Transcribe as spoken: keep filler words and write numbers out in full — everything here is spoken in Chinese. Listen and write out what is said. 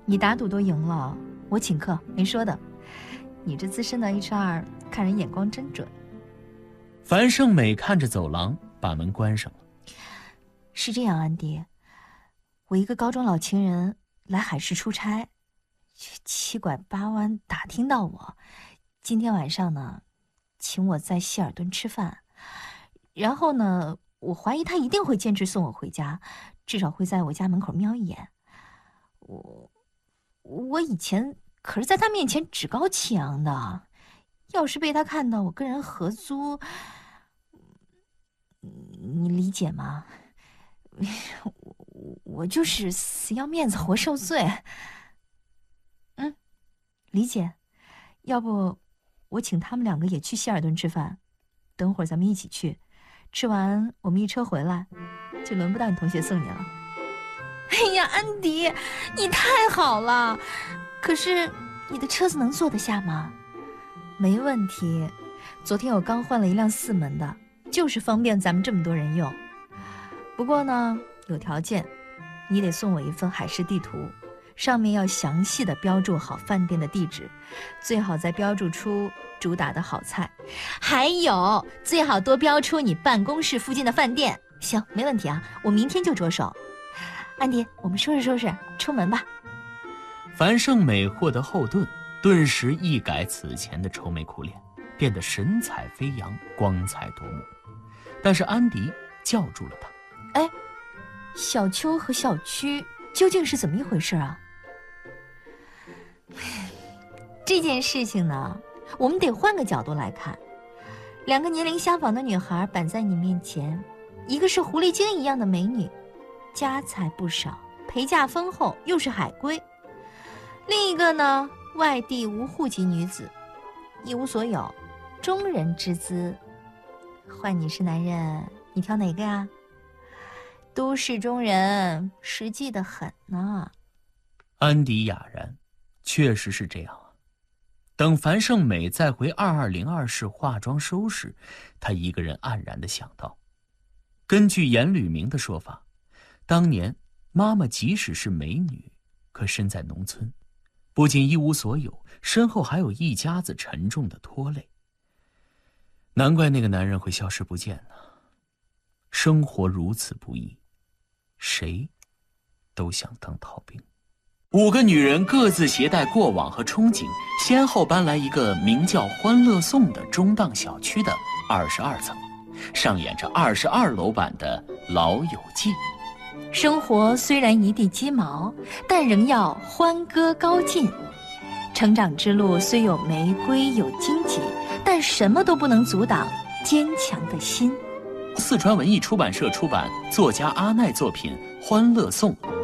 你打赌都赢了，我请客，没说的。你这资深的 H R 看人眼光真准。 樊胜美看着走廊，把门关上了。 是这样，安迪，我一个高中老情人来海市出差，七拐八弯打听到我，今天晚上呢，请我在希尔顿吃饭。然后呢，我怀疑他一定会坚持送我回家，至少会在我家门口瞄一眼。我我以前可是在他面前趾高气扬的，要是被他看到我跟人合租，你理解吗？我我就是死要面子活受罪。嗯，理解。要不我请他们两个也去希尔顿吃饭，等会儿咱们一起去，吃完我们一车回来，就轮不到你同学送你了。哎呀，安迪，你太好了！可是你的车子能坐得下吗？没问题，昨天我刚换了一辆四门的，就是方便咱们这么多人用。不过呢，有条件，你得送我一份海事地图，上面要详细的标注好饭店的地址，最好再标注出主打的好菜，还有最好多标出你办公室附近的饭店。行，没问题啊，我明天就着手。安迪，我们收拾收拾，出门吧。 樊胜美获得后盾，顿时一改此前的愁眉苦脸，变得神采飞扬，光彩夺目。但是安迪叫住了他。 哎，小邱和小区究竟是怎么一回事啊？这件事情呢，我们得换个角度来看。两个年龄相仿的女孩摆在你面前，一个是狐狸精一样的美女，家财不少，陪嫁丰厚，又是海归；另一个呢，外地无户籍女子，一无所有，中人之姿。换你是男人，你挑哪个呀？都市中人，实际的很呢。 安迪哑然，确实是这样啊。等樊胜美再回二二零二室化妆收拾，他一个人黯然地想到，根据严履明的说法，当年妈妈即使是美女，可身在农村，不仅一无所有，身后还有一家子沉重的拖累。难怪那个男人会消失不见呢。生活如此不易，谁都想当逃兵。五个女人各自携带过往和憧憬，先后搬来一个名叫欢乐颂的中档小区的二十二层，上演着二十二楼版的《老友记》。 生活虽然一地鸡毛，但仍要欢歌高进。成长之路虽有玫瑰有荆棘，但什么都不能阻挡坚强的心。 四川文艺出版社出版作家阿奈作品《欢乐颂》，